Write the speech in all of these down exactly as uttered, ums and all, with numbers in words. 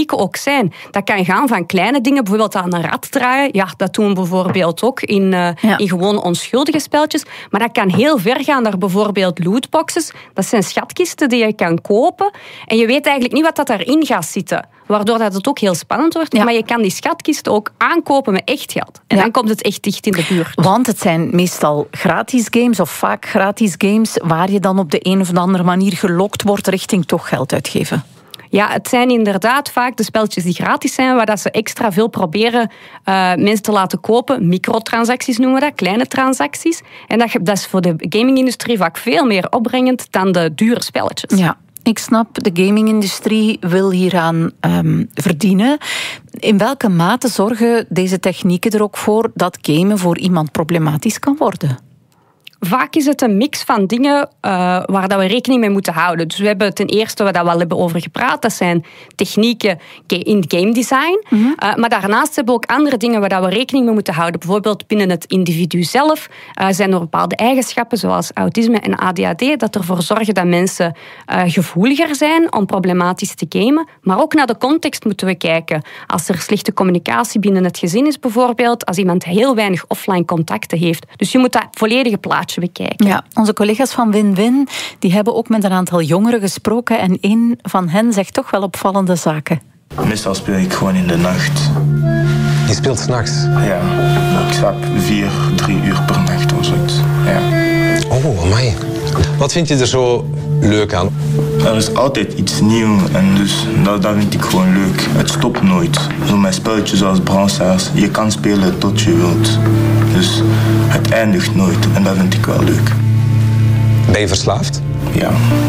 technieken ook zijn. Dat kan gaan van kleine dingen, bijvoorbeeld aan een rad draaien. Ja, dat doen we bijvoorbeeld ook in, uh, ja. in gewoon onschuldige spelletjes. Maar dat kan heel ver gaan naar bijvoorbeeld lootboxes. Dat zijn schatkisten die je kan kopen. En je weet eigenlijk niet wat dat daarin gaat zitten. Waardoor dat het ook heel spannend wordt. Ja. Maar je kan die schatkisten ook aankopen met echt geld. En ja. dan komt het echt dicht in de buurt. Want het zijn meestal gratis games, of vaak gratis games, waar je dan op de een of andere manier gelokt wordt richting toch geld uitgeven. Ja, het zijn inderdaad vaak de spelletjes die gratis zijn, waar dat ze extra veel proberen uh, mensen te laten kopen. Microtransacties noemen we dat, kleine transacties. En dat, dat is voor de gamingindustrie vaak veel meer opbrengend dan de dure spelletjes. Ja. Ik snap, de gamingindustrie wil hieraan um, verdienen. In welke mate zorgen deze technieken er ook voor dat gamen voor iemand problematisch kan worden? Vaak is het een mix van dingen uh, waar dat we rekening mee moeten houden. Dus we hebben ten eerste, waar we al hebben over gepraat, dat zijn technieken in game design. Mm-hmm. Uh, maar daarnaast hebben we ook andere dingen waar dat we rekening mee moeten houden. Bijvoorbeeld binnen het individu zelf uh, zijn er bepaalde eigenschappen, zoals autisme en A D H D, dat ervoor zorgen dat mensen uh, gevoeliger zijn om problematisch te gamen. Maar ook naar de context moeten we kijken. Als er slechte communicatie binnen het gezin is bijvoorbeeld, als iemand heel weinig offline contacten heeft. Dus je moet dat volledige plaatje bekijken. Ja, onze collega's van Win-Win die hebben ook met een aantal jongeren gesproken en een van hen zegt toch wel opvallende zaken. Meestal speel ik gewoon in de nacht. Je speelt 's nachts? Ja, ik slaap vier, drie uur per nacht of zoiets. Ja. Oh, amai. Wat vind je er zo leuk aan? Er is altijd iets nieuws en dus dat, dat vind ik gewoon leuk. Het stopt nooit. Zo met spelletjes zoals Brawl Stars, je kan spelen tot je wilt. Dus het eindigt nooit en dat vind ik wel leuk. Ben je verslaafd? Ja.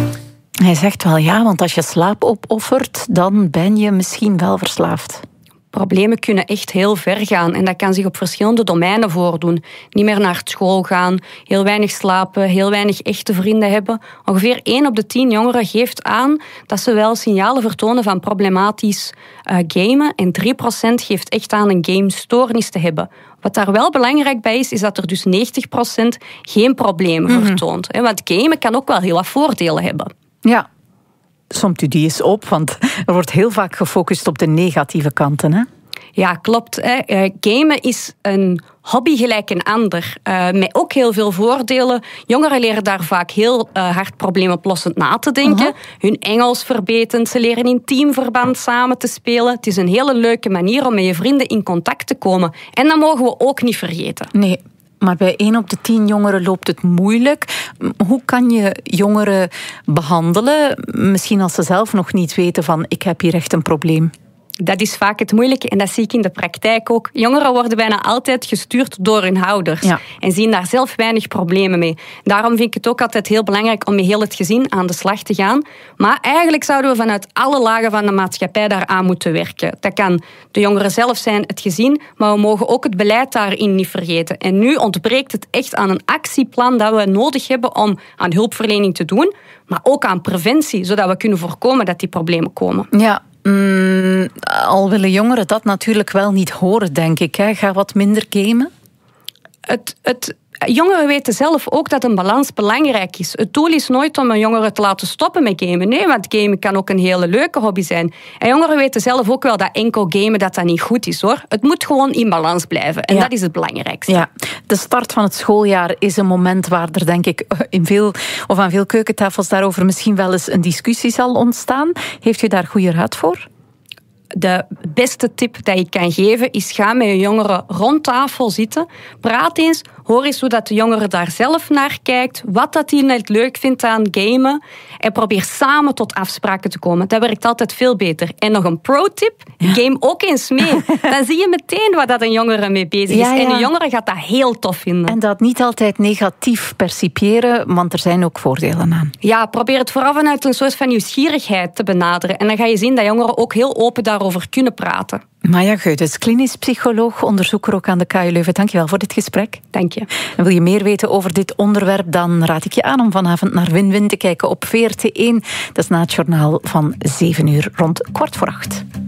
Hij zegt wel ja, want als je slaap opoffert, dan ben je misschien wel verslaafd. Problemen kunnen echt heel ver gaan en dat kan zich op verschillende domeinen voordoen. Niet meer naar school gaan, heel weinig slapen, heel weinig echte vrienden hebben. Ongeveer één op de tien jongeren geeft aan dat ze wel signalen vertonen van problematisch uh, gamen en drie procent geeft echt aan een gamestoornis te hebben. Wat daar wel belangrijk bij is, is dat er dus negentig procent geen problemen mm-hmm. vertoont. Want gamen kan ook wel heel wat voordelen hebben. Ja. Somt u die eens op, want er wordt heel vaak gefocust op de negatieve kanten, hè? Ja, klopt. Hè. Gamen is een hobby gelijk een ander, uh, met ook heel veel voordelen. Jongeren leren daar vaak heel uh, hard probleemoplossend na te denken. Uh-huh. Hun Engels verbeteren, ze leren in teamverband samen te spelen. Het is een hele leuke manier om met je vrienden in contact te komen. En dat mogen we ook niet vergeten. Nee. Maar bij één op de tien jongeren loopt het moeilijk. Hoe kan je jongeren behandelen? Misschien als ze zelf nog niet weten van ik heb hier echt een probleem. Dat is vaak het moeilijke en dat zie ik in de praktijk ook. Jongeren worden bijna altijd gestuurd door hun ouders. Ja. En zien daar zelf weinig problemen mee. Daarom vind ik het ook altijd heel belangrijk om met heel het gezin aan de slag te gaan. Maar eigenlijk zouden we vanuit alle lagen van de maatschappij daaraan moeten werken. Dat kan de jongeren zelf zijn, het gezin, maar we mogen ook het beleid daarin niet vergeten. En nu ontbreekt het echt aan een actieplan dat we nodig hebben om aan hulpverlening te doen, maar ook aan preventie, zodat we kunnen voorkomen dat die problemen komen. Ja. Mm, al willen jongeren dat natuurlijk wel niet horen, denk ik. Hè. Ga wat minder gamen. Het, het, jongeren weten zelf ook dat een balans belangrijk is. Het doel is nooit om een jongere te laten stoppen met gamen. Nee, want gamen kan ook een hele leuke hobby zijn. En jongeren weten zelf ook wel dat enkel gamen dat dat niet goed is, hoor. Het moet gewoon in balans blijven. En ja. dat is het belangrijkste. Ja. De start van het schooljaar is een moment waar er, denk ik, in veel, of aan veel keukentafels daarover misschien wel eens een discussie zal ontstaan. Heeft u daar goede raad voor? De beste tip die ik kan geven is ga met je jongeren rond tafel zitten. Praat eens, hoor eens hoe dat de jongere daar zelf naar kijkt. Wat dat hij net leuk vindt aan gamen. En probeer samen tot afspraken te komen. Dat werkt altijd veel beter. En nog een pro-tip, game ook eens mee. Dan zie je meteen waar dat een jongere mee bezig is. Ja, ja. En de jongere gaat dat heel tof vinden. En dat niet altijd negatief percipiëren, want er zijn ook voordelen aan. Ja, probeer het vooral vanuit een soort van nieuwsgierigheid te benaderen. En dan ga je zien dat jongeren ook heel open daarover kunnen praten. Maya Geutes, klinisch psycholoog, onderzoeker ook aan de K U Leuven. Dank je wel voor dit gesprek. Dank je. En wil je meer weten over dit onderwerp, dan raad ik je aan om vanavond naar Win-Win te kijken op V R T één. Dat is na het journaal van zeven uur rond kwart voor acht.